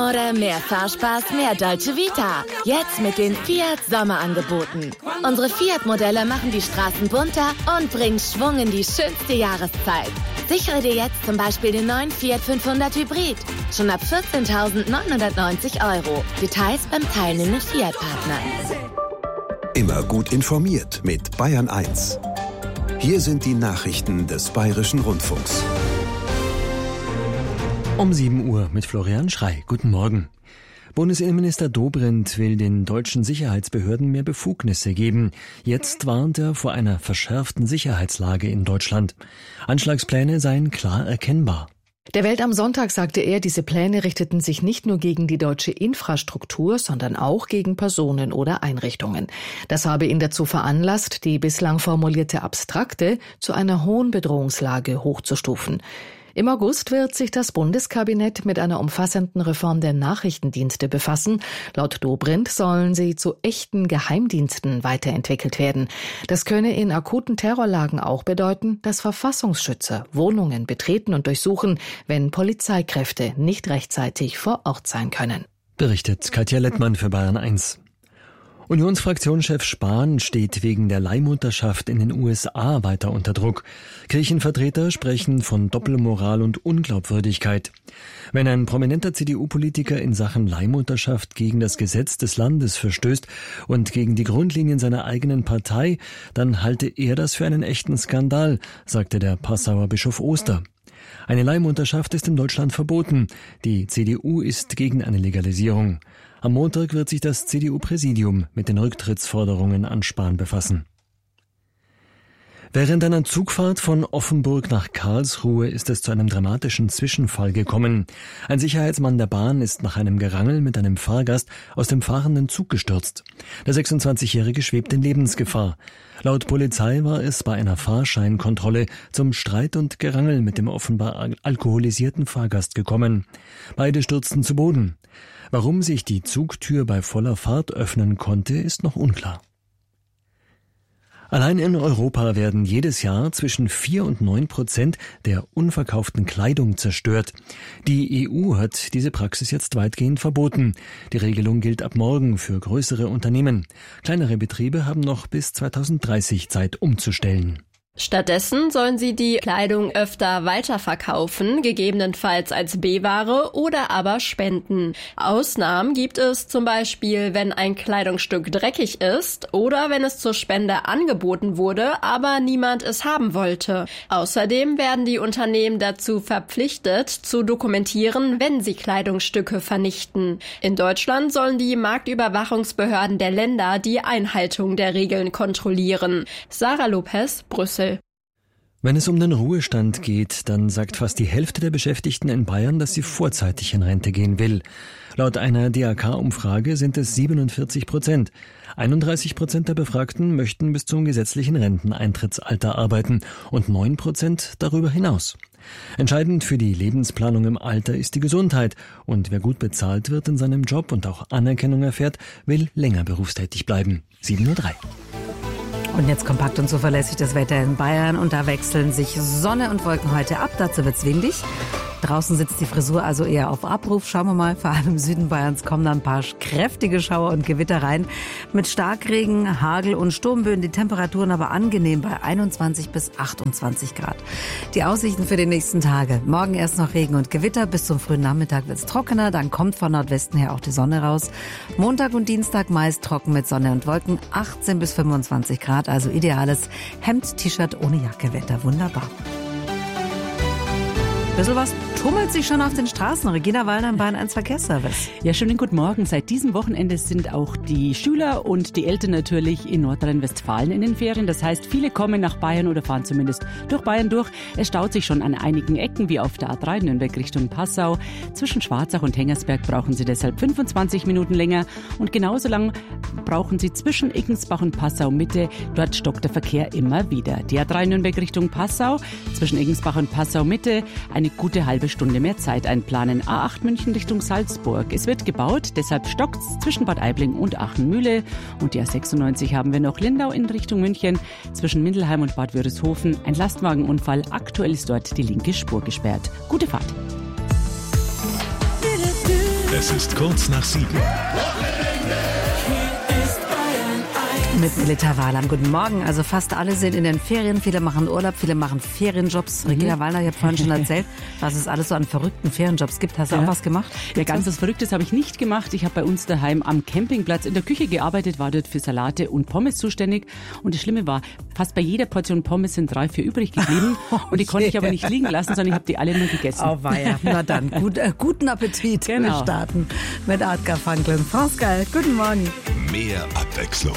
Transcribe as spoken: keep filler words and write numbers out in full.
oder mehr Fahrspaß, mehr Dolce Vita. Jetzt mit den Fiat Sommerangeboten. Unsere Fiat-Modelle machen die Straßen bunter und bringen Schwung in die schönste Jahreszeit. Sichere dir jetzt zum Beispiel den neuen Fiat fünfhundert Hybrid. Schon ab vierzehntausendneunhundertneunzig Euro. Details beim teilnehmenden Fiat-Partner. Immer gut informiert mit Bayern eins. Hier sind die Nachrichten des Bayerischen Rundfunks. Um sieben Uhr mit Florian Schrey. Guten Morgen. Bundesinnenminister Dobrindt will den deutschen Sicherheitsbehörden mehr Befugnisse geben. Jetzt warnt er vor einer verschärften Sicherheitslage in Deutschland. Anschlagspläne seien klar erkennbar. Der Welt am Sonntag sagte er, diese Pläne richteten sich nicht nur gegen die deutsche Infrastruktur, sondern auch gegen Personen oder Einrichtungen. Das habe ihn dazu veranlasst, die bislang formulierte Abstrakte zu einer hohen Bedrohungslage hochzustufen. Im August wird sich das Bundeskabinett mit einer umfassenden Reform der Nachrichtendienste befassen. Laut Dobrindt sollen sie zu echten Geheimdiensten weiterentwickelt werden. Das könne in akuten Terrorlagen auch bedeuten, dass Verfassungsschützer Wohnungen betreten und durchsuchen, wenn Polizeikräfte nicht rechtzeitig vor Ort sein können. Berichtet Katja Lettmann für Bayern eins. Unionsfraktionschef Spahn steht wegen der Leihmutterschaft in den U S A weiter unter Druck. Kirchenvertreter sprechen von Doppelmoral und Unglaubwürdigkeit. Wenn ein prominenter C D U-Politiker in Sachen Leihmutterschaft gegen das Gesetz des Landes verstößt und gegen die Grundlinien seiner eigenen Partei, dann halte er das für einen echten Skandal, sagte der Passauer Bischof Oster. Eine Leihmutterschaft ist in Deutschland verboten. Die C D U ist gegen eine Legalisierung. Am Montag wird sich das C D U-Präsidium mit den Rücktrittsforderungen an Spahn befassen. Während einer Zugfahrt von Offenburg nach Karlsruhe ist es zu einem dramatischen Zwischenfall gekommen. Ein Sicherheitsmann der Bahn ist nach einem Gerangel mit einem Fahrgast aus dem fahrenden Zug gestürzt. Der sechsundzwanzigjährige schwebt in Lebensgefahr. Laut Polizei war es bei einer Fahrscheinkontrolle zum Streit und Gerangel mit dem offenbar alkoholisierten Fahrgast gekommen. Beide stürzten zu Boden. Warum sich die Zugtür bei voller Fahrt öffnen konnte, ist noch unklar. Allein in Europa werden jedes Jahr zwischen vier und neun Prozent der unverkauften Kleidung zerstört. Die E U hat diese Praxis jetzt weitgehend verboten. Die Regelung gilt ab morgen für größere Unternehmen. Kleinere Betriebe haben noch bis zweitausenddreißig Zeit umzustellen. Stattdessen sollen sie die Kleidung öfter weiterverkaufen, gegebenenfalls als B-Ware oder aber spenden. Ausnahmen gibt es zum Beispiel, wenn ein Kleidungsstück dreckig ist oder wenn es zur Spende angeboten wurde, aber niemand es haben wollte. Außerdem werden die Unternehmen dazu verpflichtet, zu dokumentieren, wenn sie Kleidungsstücke vernichten. In Deutschland sollen die Marktüberwachungsbehörden der Länder die Einhaltung der Regeln kontrollieren. Sarah Lopez, Brüssel. Wenn es um den Ruhestand geht, dann sagt fast die Hälfte der Beschäftigten in Bayern, dass sie vorzeitig in Rente gehen will. Laut einer D A K-Umfrage sind es siebenundvierzig Prozent. einunddreißig Prozent der Befragten möchten bis zum gesetzlichen Renteneintrittsalter arbeiten und neun Prozent darüber hinaus. Entscheidend für die Lebensplanung im Alter ist die Gesundheit. Und wer gut bezahlt wird in seinem Job und auch Anerkennung erfährt, will länger berufstätig bleiben. sieben Uhr drei. Und jetzt kompakt und zuverlässig das Wetter in Bayern. Und da wechseln sich Sonne und Wolken heute ab. Dazu wird's windig. Draußen sitzt die Frisur also eher auf Abruf. Schauen wir mal, vor allem im Süden Bayerns kommen da ein paar kräftige Schauer und Gewitter rein. Mit Starkregen, Hagel und Sturmböen, die Temperaturen aber angenehm bei einundzwanzig bis achtundzwanzig Grad. Die Aussichten für die nächsten Tage. Morgen erst noch Regen und Gewitter. Bis zum frühen Nachmittag wird's trockener. Dann kommt von Nordwesten her auch die Sonne raus. Montag und Dienstag meist trocken mit Sonne und Wolken. achtzehn bis fünfundzwanzig Grad. Also ideales Hemd, T-Shirt ohne Jacke. Wetter wunderbar. Bisschen was tummelt sich schon auf den Straßen. Regina Wallner, Bayern eins Verkehrsservice. Ja, schönen guten Morgen. Seit diesem Wochenende sind auch die Schüler und die Eltern natürlich in Nordrhein-Westfalen in den Ferien. Das heißt, viele kommen nach Bayern oder fahren zumindest durch Bayern durch. Es staut sich schon an einigen Ecken, wie auf der A drei Nürnberg Richtung Passau. Zwischen Schwarzach und Hengersberg brauchen Sie deshalb fünfundzwanzig Minuten länger. Und genauso lang brauchen Sie zwischen Iggensbach und Passau Mitte. Dort stockt der Verkehr immer wieder. Die A drei Nürnberg Richtung Passau, zwischen Iggensbach und Passau Mitte, eine gute halbe Stunde mehr Zeit einplanen. A acht München Richtung Salzburg. Es wird gebaut, deshalb stockt's zwischen Bad Aibling und Aachen-Mühle. Und die A sechsundneunzig haben wir noch Lindau in Richtung München. Zwischen Mindelheim und Bad Wörishofen ein Lastwagenunfall. Aktuell ist dort die linke Spur gesperrt. Gute Fahrt. Es ist kurz nach sieben. Mit Melita Wahlam. Guten Morgen. Also fast alle sind in den Ferien. Viele machen Urlaub, viele machen Ferienjobs. Mhm. Regina Wallner, ich habe vorhin schon erzählt, was es alles so an verrückten Ferienjobs gibt. Hast du ja. auch was gemacht? Ja, ganz was Verrücktes habe ich nicht gemacht. Ich habe bei uns daheim am Campingplatz in der Küche gearbeitet, war dort für Salate und Pommes zuständig. Und das Schlimme war, fast bei jeder Portion Pommes sind drei, vier übrig geblieben. oh, und die konnte ich aber nicht liegen lassen, sondern ich habe die alle nur gegessen. Oh weia. Na dann, gut, äh, guten Appetit. Genau. Wir starten mit Artgar Franklin. France Gall, guten Morgen. Mehr Abwechslung.